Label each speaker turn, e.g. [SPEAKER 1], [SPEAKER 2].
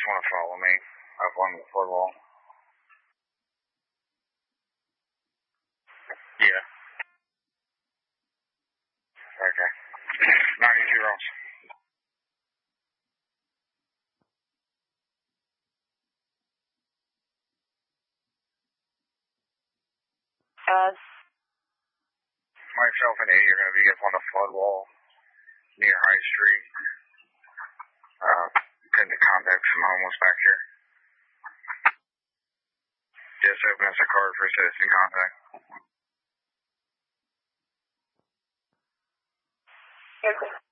[SPEAKER 1] just want to follow me up on the flood wall. Yeah. Okay. 92 Ross. Myself and Eddie are going to be up on the flood wall near High Street. Couldn't contact some homeless back here. Just open us a card for citizen contact.
[SPEAKER 2] Okay.